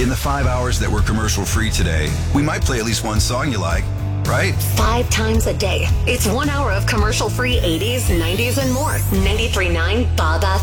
In the 5 hours that we're commercial free today, we might play at least one song you like, right? 5 times a day. It's 1 hour of commercial free 80s, 90s, and more. 93.9 Bob